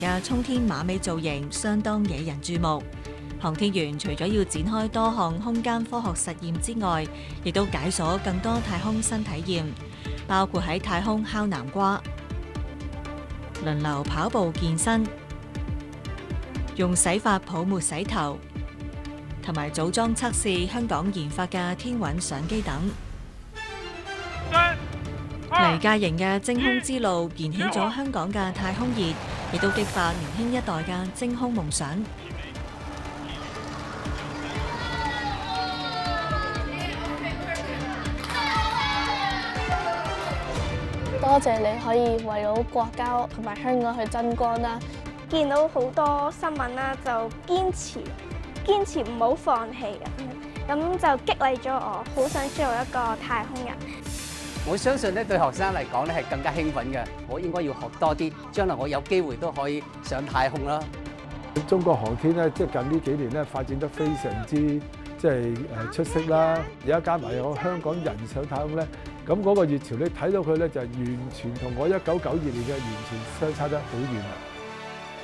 嘅衝天馬尾造型相當惹人注目。航天員除咗要展開多項空間科學實驗之外，亦都解鎖更多太空新體驗，包括喺太空烤南瓜、輪流跑步健身、用洗髮泡沫洗頭，同埋組裝測試香港研發嘅天韻相機等。黎駕營嘅征空之路燃起咗香港嘅太空熱，亦都激發年輕一代嘅征空夢想。 多謝你可以為到國家同埋香港去爭光啦！ 見到好多新聞啦，就堅持唔好放棄咁就激勵咗我，好想做一個太空人。 我相信咧對學生嚟講咧係更加興奮嘅，我應該要學多啲，將來我有機會都可以上太空啦。 中國航天咧，即係近呢幾年咧發展得非常之出色啦。而家加埋有香港人上太空咧，咁嗰個熱潮你睇到佢咧就完全同我1992年嘅完全相差得好遠啦。